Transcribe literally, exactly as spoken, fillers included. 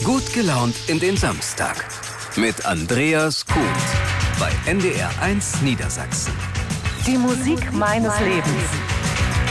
Gut gelaunt in den Samstag. Mit Andreas Kuhn bei N D R eins Niedersachsen. Die Musik meines Lebens.